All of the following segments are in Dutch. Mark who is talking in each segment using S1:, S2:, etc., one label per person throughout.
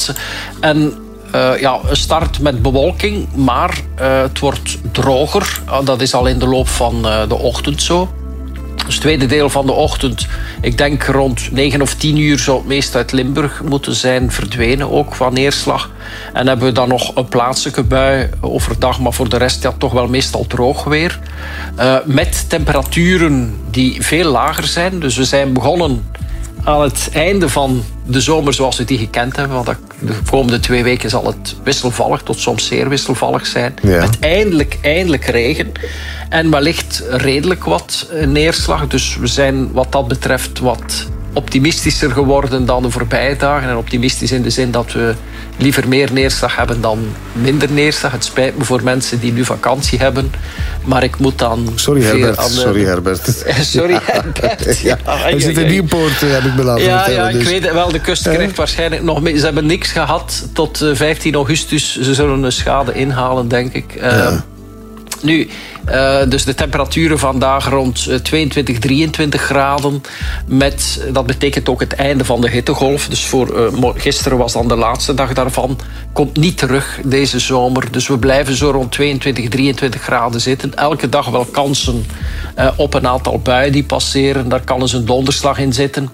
S1: plaatsen. En een start met bewolking, maar het wordt droger. Dat is al in de loop van de ochtend zo. Dus het tweede deel van de ochtend, ik denk rond 9 of 10 uur... zou het meest uit Limburg moeten zijn verdwenen, ook van neerslag. En hebben we dan nog een plaatselijke bui overdag... maar voor de rest toch wel meestal droog weer. Met temperaturen die veel lager zijn. Dus we zijn begonnen aan het einde van de zomer zoals we die gekend hebben. Want de komende 2 weken zal het wisselvallig tot soms zeer wisselvallig zijn. Ja. Met eindelijk regen. En wellicht redelijk wat neerslag. Dus we zijn wat dat betreft wat optimistischer geworden dan de voorbije dagen. En optimistisch in de zin dat we liever meer neerslag hebben dan minder neerslag. Het spijt me voor mensen die nu vakantie hebben. Maar ik moet dan...
S2: Sorry Herbert. Sorry Herbert.
S1: Ja,
S2: hij zit in Nieuwpoort, heb ik me laten vertellen.
S1: Ja, ik weet het wel. De kust krijgt waarschijnlijk nog mee. Ze hebben niks gehad tot 15 augustus. Ze zullen een schade inhalen, denk ik. Nu, dus de temperaturen vandaag rond 22, 23 graden. Dat betekent ook het einde van de hittegolf. Dus gisteren was dan de laatste dag daarvan. Komt niet terug deze zomer. Dus we blijven zo rond 22, 23 graden zitten. Elke dag wel kansen op een aantal buien die passeren. Daar kan eens een donderslag in zitten.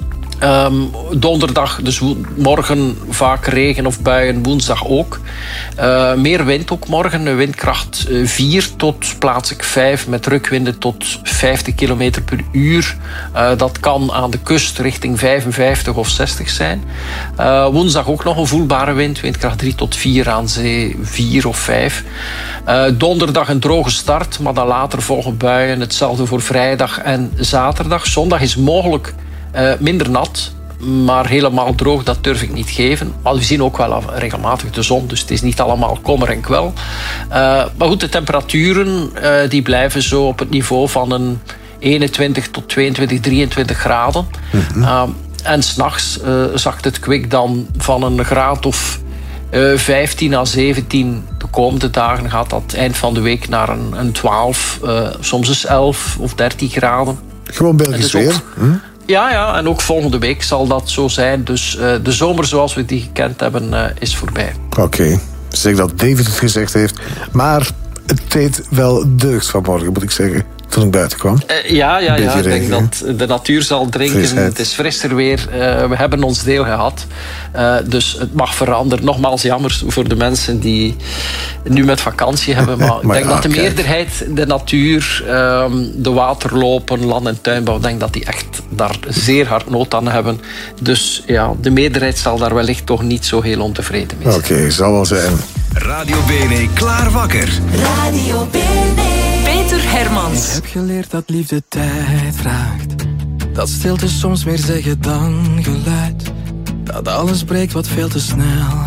S1: Donderdag, dus morgen vaak regen of buien, woensdag ook. Meer wind ook morgen, windkracht 4 tot plaatselijk 5... met rukwinden tot 50 km per uur. Dat kan aan de kust richting 55 of 60 zijn. Woensdag ook nog een voelbare wind, windkracht 3 tot 4 aan zee, 4 of 5. Donderdag een droge start, maar dan later volgen buien. Hetzelfde voor vrijdag en zaterdag. Zondag is mogelijk minder nat, maar helemaal droog, dat durf ik niet geven. Maar we zien ook wel regelmatig de zon, dus het is niet allemaal kommer en kwel. Maar goed, de temperaturen die blijven zo op het niveau van een 21 tot 22, 23 graden. Mm-hmm. En 's nachts zakt het kwik dan van een graad of 15 à 17. De komende dagen gaat dat eind van de week naar een 12, soms eens 11 of 13 graden.
S2: Gewoon Belgisch weer.
S1: Ja, en ook volgende week zal dat zo zijn. Dus de zomer zoals we die gekend hebben is voorbij.
S2: Oké. Zeg dat David het gezegd heeft. Maar het deed wel deugd vanmorgen, moet ik zeggen, toen ik buiten kwam.
S1: Ik denk dat de natuur zal drinken. Frisheid. Het is frisser weer. We hebben ons deel gehad. Dus het mag veranderen. Nogmaals jammer voor de mensen die nu met vakantie hebben. Maar ik denk dat de meerderheid, de natuur, de waterlopen, land- en tuinbouw, ik denk dat die echt daar zeer hard nood aan hebben. Dus ja, de meerderheid zal daar wellicht toch niet zo heel ontevreden mee zijn.
S2: Oké, zal wel zijn.
S3: Radio Bene klaar wakker.
S4: Radio Bene.
S5: Peter Hermans.
S6: Ik heb geleerd dat liefde tijd vraagt. Dat stilte soms meer zeggen dan geluid. Dat alles breekt wat veel te snel